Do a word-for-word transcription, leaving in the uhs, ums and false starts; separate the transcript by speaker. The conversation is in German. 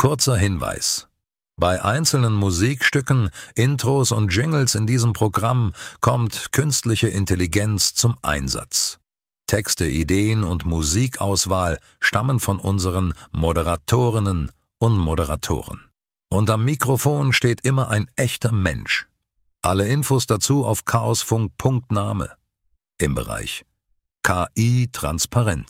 Speaker 1: Kurzer Hinweis: Bei einzelnen Musikstücken, Intros und Jingles in diesem Programm kommt künstliche Intelligenz zum Einsatz. Texte, Ideen und Musikauswahl stammen von unseren Moderatorinnen und Moderatoren. Und am Mikrofon steht immer ein echter Mensch. Alle Infos dazu auf chaosfunk punkt name im Bereich K I Transparenz.